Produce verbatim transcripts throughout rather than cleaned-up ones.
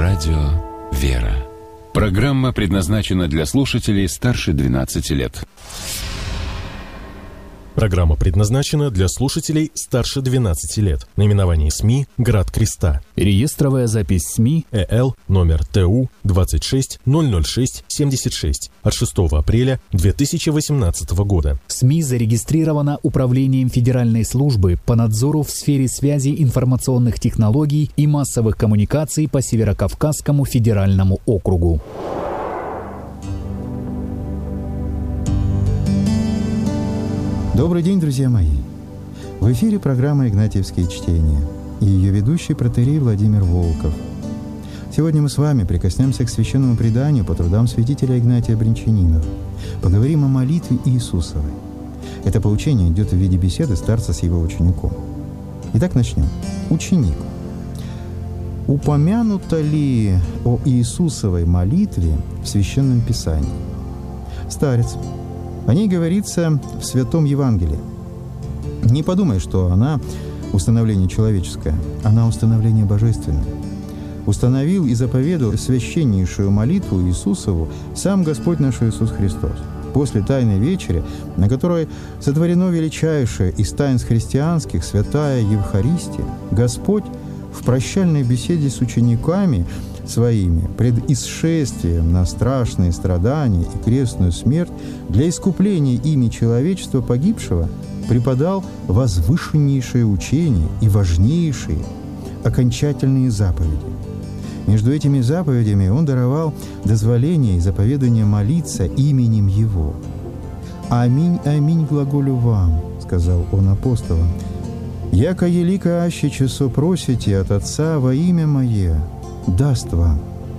Радио «Вера». Программа предназначена для слушателей старше двенадцати лет. Программа предназначена для слушателей старше двенадцати лет. Наименование СМИ «Град Креста». Реестровая запись СМИ ЭЛ номер ТУ двадцать шесть ноль ноль шесть семьдесят шесть от шестого апреля две тысячи восемнадцатого года. СМИ зарегистрирована Управлением Федеральной службы по надзору в сфере связи, информационных технологий и массовых коммуникаций по Северокавказскому федеральному округу. Добрый день, друзья мои! В эфире программа «Игнатьевские чтения» и ее ведущий протоиерей Владимир Волков. Сегодня мы с вами прикоснемся к священному преданию по трудам святителя Игнатия Брянчанинова. Поговорим о молитве Иисусовой. Это поучение идет в виде беседы старца с его учеником. Итак, начнем. Ученик. Упомянуто ли о Иисусовой молитве в Священном Писании? Старец. О ней говорится в Святом Евангелии. Не подумай, что она установление человеческое, она установление божественное. Установил и заповедал священнейшую молитву Иисусову сам Господь наш Иисус Христос. После Тайной Вечери, на которой сотворено величайшее из таинств христианских, святая Евхаристия, Господь в прощальной беседе с учениками своими пред исшествием на страшные страдания и крестную смерть для искупления ими человечества погибшего преподал возвышеннейшее учение и важнейшие окончательные заповеди. Между этими заповедями он даровал дозволение и заповедание молиться именем Его. «Аминь, аминь, глаголю вам», — сказал он апостолам, «яко елико аще часо просите от Отца во имя Мое, даст вам.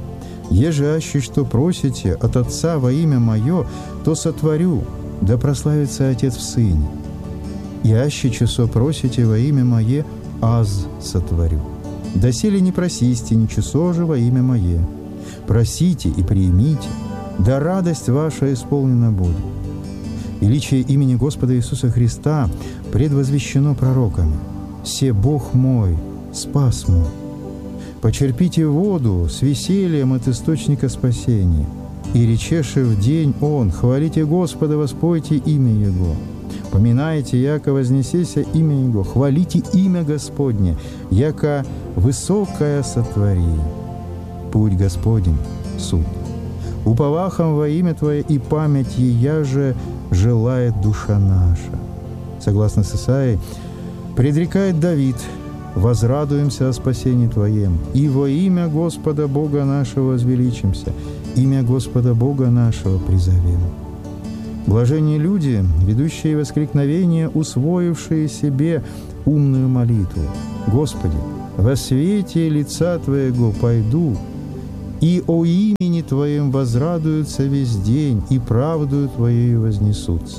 Еже аще что просите от Отца во имя Мое, то сотворю, да прославится Отец в Сыне. И аще часо просите во имя Мое, аз сотворю. Доселе не просисте ни часо же во имя Мое. Просите и примите, да радость ваша исполнена будет. Величие имени Господа Иисуса Христа предвозвещено пророками. «Се Бог мой, спас мой». Почерпите воду с весельем от источника спасения. И речеше в день Он, хвалите Господа, воспойте имя Его. Поминайте, яко вознесеся имя Его, хвалите имя Господне, яко высокое сотвори. Путь Господень — суд. Уповахом во имя Твое и память Ея же желает душа наша. Согласно с Исаией, предрекает Давид: «Возрадуемся о спасении Твоем, и во имя Господа Бога нашего возвеличимся, имя Господа Бога нашего призовем». Блаженные люди, ведущие воскликновения, усвоившие себе умную молитву. «Господи, во свете лица Твоего пойду, и о имени Твоем возрадуются весь день, и правдою Твоею вознесутся».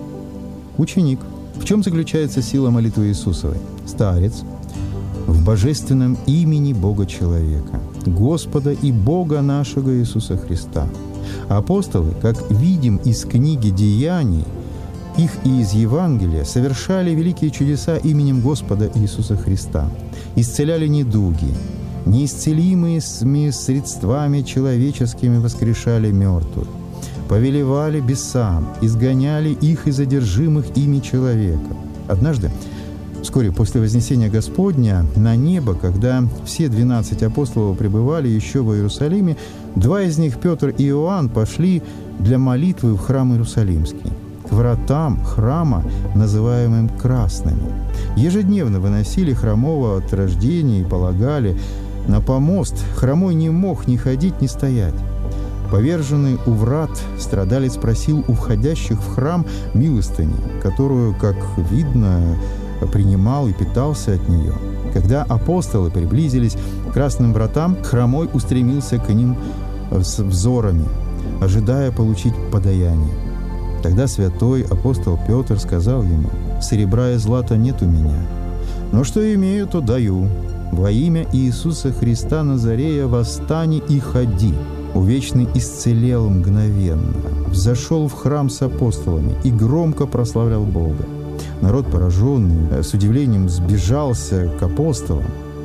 Ученик. В чем заключается сила молитвы Иисусовой? Старец. В божественном имени Бога-человека, Господа и Бога нашего Иисуса Христа. Апостолы, как видим из книги «Деяний», их и из Евангелия, совершали великие чудеса именем Господа Иисуса Христа, исцеляли недуги, неисцелимые средствами человеческими воскрешали мертвых, повелевали бесам, изгоняли их из одержимых ими человека. Однажды, вскоре после вознесения Господня на небо, когда все двенадцать апостолов пребывали еще в Иерусалиме, два из них, Петр и Иоанн, пошли для молитвы в храм Иерусалимский, к вратам храма, называемым Красными. Ежедневно выносили хромого от рождения и полагали на помост. Хромой не мог ни ходить, ни стоять. Поверженный у врат, страдалец просил у входящих в храм милостыни, которую, как видно, принимал и питался от нее. Когда апостолы приблизились к красным вратам, хромой устремился к ним с взорами, ожидая получить подаяние. Тогда святой апостол Петр сказал ему: «Серебра и злата нет у меня, но что имею, то даю. Во имя Иисуса Христа Назарея восстань и ходи». Увечный исцелел мгновенно, взошел в храм с апостолами и громко прославлял Бога. Народ, пораженный, с удивлением сбежался к апостолам.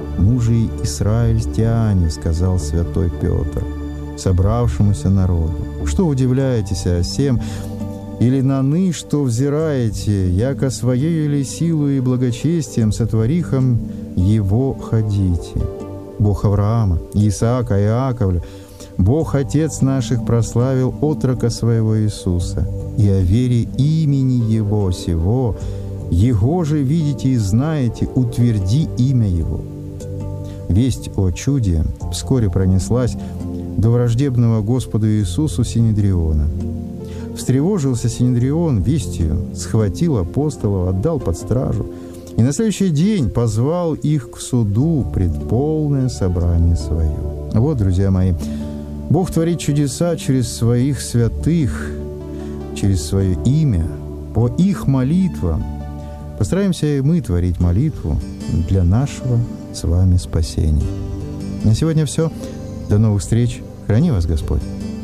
«Мужи израильтяне», — сказал святой Петр собравшемуся народу, «что удивляетесь о сем, или на ны, что взираете, яко своей или силою и благочестием сотворихом его ходите? Бог Авраама, Исаака и Иаковля, Бог Отец наших прославил отрока своего Иисуса, и о вере имени Его сего, Его же видите и знаете, утверди имя Его». Весть о чуде вскоре пронеслась до враждебного Господу Иисусу Синедриона. Встревожился Синедрион вестью, схватил апостолов, отдал под стражу, и на следующий день позвал их к суду пред полное собрание свое. Вот, друзья мои, Бог творит чудеса через своих святых, через свое имя, по их молитвам. Постараемся и мы творить молитву для нашего с вами спасения. На сегодня все. До новых встреч. Храни вас Господь.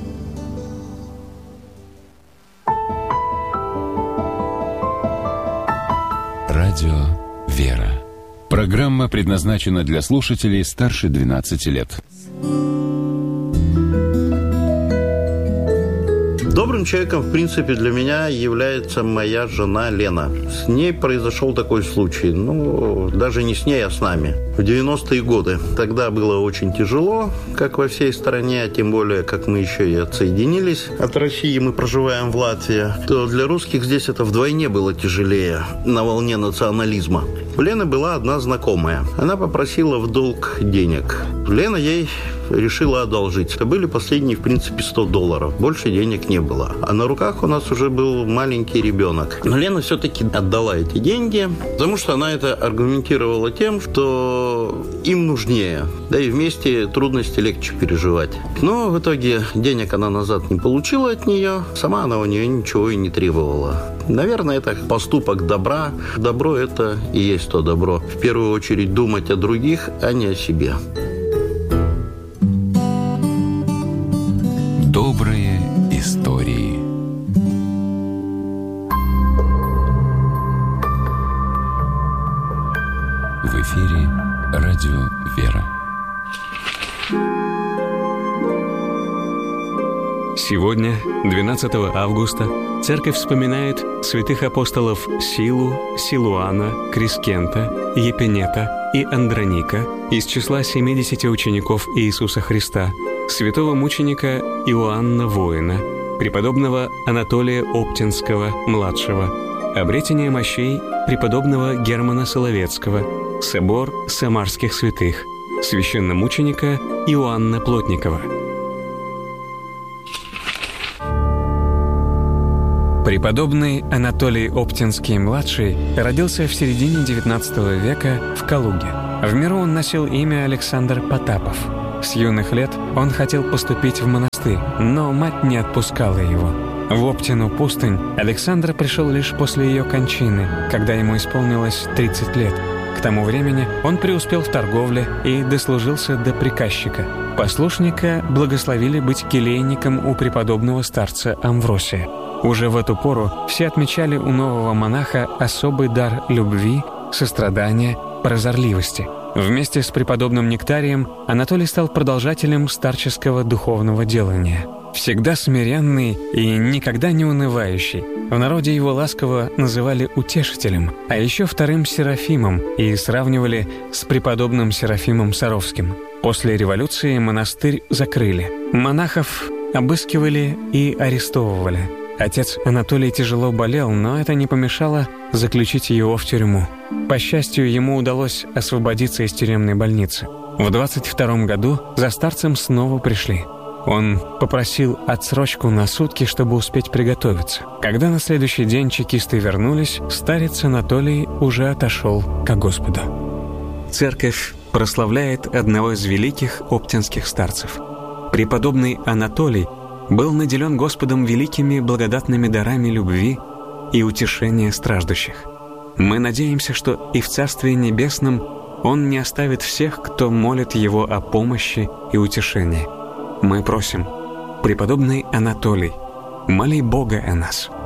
Радио «Вера». Программа предназначена для слушателей старше двенадцати лет. Добрым человеком, в принципе, для меня является моя жена Лена. С ней произошел такой случай. Ну, даже не с ней, а с нами. В девяностые годы. Тогда было очень тяжело, как во всей стране, а тем более, как мы еще и отсоединились от России, мы проживаем в Латвии, то для русских здесь это вдвойне было тяжелее, на волне национализма. У Лены была одна знакомая. Она попросила в долг денег. Лена ей решила одолжить. Это были последние, в принципе, сто долларов. Больше денег не было. А на руках у нас уже был маленький ребенок. Но Лена все-таки отдала эти деньги, потому что она это аргументировала тем, что им нужнее. Да и вместе трудности легче переживать. Но в итоге денег она назад не получила от нее. Сама она у нее ничего и не требовала. Наверное, это поступок добра. Добро – это и есть то добро. В первую очередь думать о других, а не о себе. Добрые истории. В эфире радио «Вера». Сегодня, двенадцатого августа, Церковь вспоминает святых апостолов Силу, Силуана, Крискента, Епинета и Андроника из числа семидесяти учеников Иисуса Христа, святого мученика Иоанна Воина, преподобного Анатолия Оптинского-младшего, обретение мощей преподобного Германа Соловецкого, собор самарских святых, священномученика Иоанна Плотникова. Преподобный Анатолий Оптинский-младший родился в середине девятнадцатого века в Калуге. В миру он носил имя Александр Потапов. С юных лет он хотел поступить в монастырь, но мать не отпускала его. В Оптину пустынь Александр пришел лишь после ее кончины, когда ему исполнилось тридцать лет. К тому времени он преуспел в торговле и дослужился до приказчика. Послушника благословили быть келейником у преподобного старца Амвросия. Уже в эту пору все отмечали у нового монаха особый дар любви, сострадания, прозорливости. Вместе с преподобным Нектарием Анатолий стал продолжателем старческого духовного делания. Всегда смиренный и никогда не унывающий. В народе его ласково называли утешителем, а еще вторым Серафимом и сравнивали с преподобным Серафимом Саровским. После революции монастырь закрыли. Монахов обыскивали и арестовывали. Отец Анатолий тяжело болел, но это не помешало заключить его в тюрьму. По счастью, ему удалось освободиться из тюремной больницы. В двадцать втором году за старцем снова пришли. Он попросил отсрочку на сутки, чтобы успеть приготовиться. Когда на следующий день чекисты вернулись, старец Анатолий уже отошел ко Господу. Церковь прославляет одного из великих оптинских старцев. Преподобный Анатолий был наделен Господом великими благодатными дарами любви и утешения страждущих. Мы надеемся, что и в Царстве Небесном Он не оставит всех, кто молит Его о помощи и утешении. Мы просим, преподобный Анатолий, моли Бога о нас.